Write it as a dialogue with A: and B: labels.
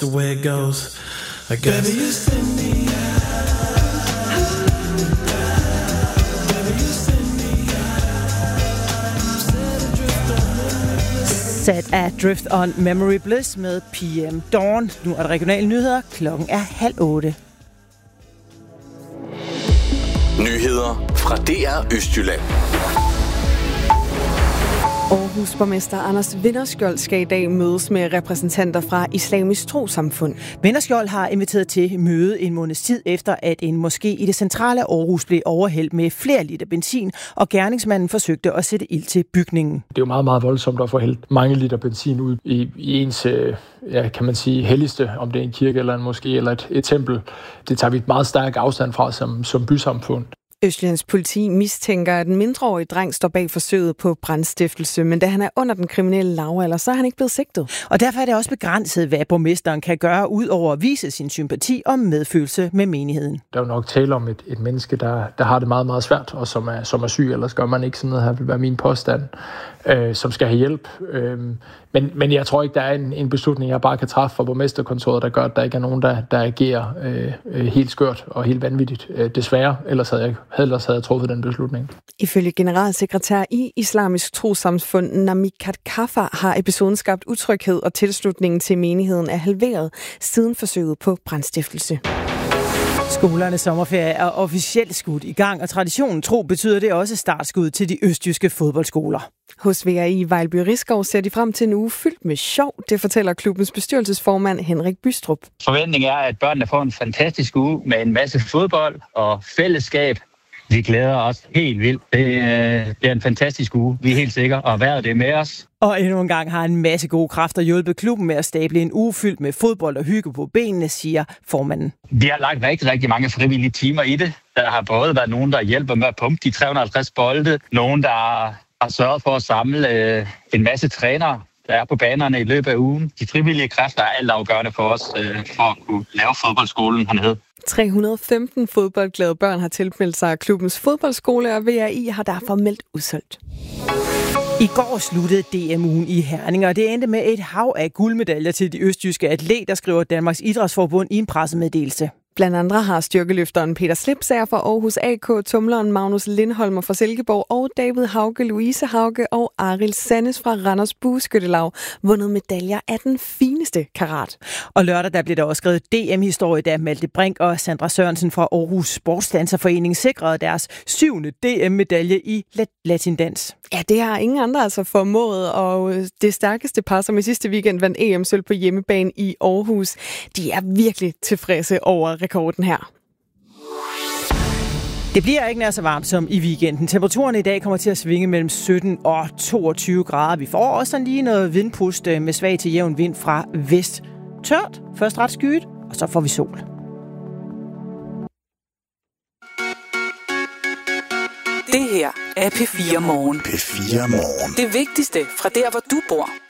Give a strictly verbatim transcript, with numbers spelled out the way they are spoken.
A: the way it goes, I guess. Baby, you send me
B: Sat af Drift on Memory Bliss med P M Dawn. Nu er der regionale nyheder. Klokken er halv otte.
C: Nyheder fra D R Østjylland.
D: Aarhus borgmester Anders Vinderskjold skal i dag mødes med repræsentanter fra Islamisk Trossamfund.
B: Vinderskjold har inviteret til møde en måneds tid efter, at en moské i det centrale Aarhus blev overhældt med flere liter benzin, og gerningsmanden forsøgte at sætte ild til bygningen.
E: Det er jo meget, meget voldsomt at få hældt mange liter benzin ud i, i ens, ja, kan man sige, helligste, om det er en kirke eller en moské eller et, et tempel. Det tager vi et meget stærk afstand fra som, som bysamfund.
D: Østjyllands politi mistænker, at en mindreårig dreng står bag forsøget på brandstiftelse, men da han er under den kriminelle lavalder, så er han ikke blevet sigtet.
B: Og derfor er det også begrænset, hvad borgmesteren kan gøre, ud over at vise sin sympati og medfølelse med menigheden.
E: Der er jo nok tale om et, et menneske, der, der har det meget, meget svært, og som er, som er syg, ellers gør man ikke sådan noget her, vil være min påstand, øh, som skal have hjælp. Øh, men, men jeg tror ikke, der er en, en beslutning, jeg bare kan træffe fra borgmesterkontoret, der gør, at der ikke er nogen, der, der agerer øh, helt skørt og helt vanvittigt. Øh, desværre, ellers havde jeg ellers havde jeg truffet den beslutning.
D: Ifølge generalsekretær i Islamisk Trossamfund Namikat Kaffa har episoden skabt utryghed, og tilslutningen til menigheden er halveret siden forsøget på brandstiftelse.
B: Skolernes sommerferie er officielt skudt i gang, og traditionen tro betyder det også startskud til de østjyske fodboldskoler.
D: Hos V R I Vejlby Risskov ser de frem til en uge fyldt med sjov. Det fortæller klubbens bestyrelsesformand Henrik Bystrup.
F: Forventningen er, at børnene får en fantastisk uge med en masse fodbold og fællesskab. Vi glæder os helt vildt. Det bliver en fantastisk uge. Vi er helt sikre, og vejret det med os.
B: Og endnu en gang har en masse gode kræfter hjulpet klubben med at stable en uge fyldt med fodbold og hygge på benene, siger formanden.
F: Vi har lagt rigtig, rigtig mange frivillige timer i det. Der har både været nogen, der hjælper med at pumpe de tre hundrede og halvtreds bolde. Nogen, der har sørget for at samle øh, en masse trænere, der er på banerne i løbet af ugen. De frivillige kræfter er alt afgørende for os, øh, for at kunne lave fodboldskolen hernede.
D: tre hundrede og femten fodboldglade børn har tilmeldt sig klubbens fodboldskole, og V R I har derfor meldt udsolgt.
B: I går sluttede D M-ugen i Herning, og det endte med et hav af guldmedaljer til de østjyske atleter, skriver Danmarks Idrætsforbund i en pressemeddelelse.
D: Blandt andre har styrkeløfteren Peter Slipsager fra Aarhus A K, tumleren Magnus Lindholmer fra Silkeborg og David Hauge, Louise Hauge og Arild Sandes fra Randers Bueskyttelag vundet medaljer af den fineste karat. Og lørdag der blev der også skrevet D M-historie, da Malte Brink og Sandra Sørensen fra Aarhus Sportsdanserforening sikrede deres syvende D M-medalje i latindans. Ja, det har ingen andre altså formået, og det stærkeste par, som i sidste weekend vandt E M-sølv på hjemmebane i Aarhus, de er virkelig tilfredse over rekorden her.
B: Det bliver ikke nær så varmt som i weekenden. Temperaturen i dag kommer til at svinge mellem sytten og toogtyve grader. Vi får også lige noget vindpust med svag til jævn vind fra vest. Tørt, først ret skyet, og så får vi sol.
G: Det her er P fire Morgen.
C: P fire Morgen.
G: Det vigtigste fra der, hvor du bor.